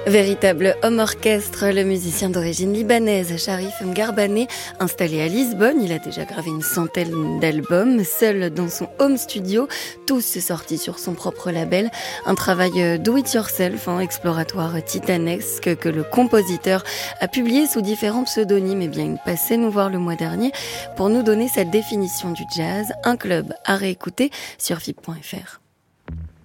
Véritable homme orchestre, le musicien d'origine libanaise Sharif Mgarbane, installé à Lisbonne, il a déjà gravé une centaine d'albums, seul dans son home studio, tous sortis sur son propre label. Un travail do-it-yourself, exploratoire titanesque que le compositeur a publié sous différents pseudonymes. Eh bien, il passait nous voir le mois dernier pour nous donner sa définition du jazz, un club à réécouter sur FIP.fr.